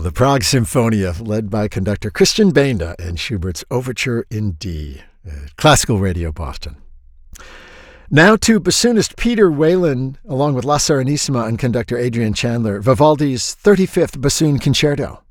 the Prague Symphonia, led by conductor Christian Benda and Schubert's Overture in D. Classical Radio Boston. Now to bassoonist Peter Whalen, along with La Serenissima and conductor Adrian Chandler, Vivaldi's 35th Bassoon Concerto.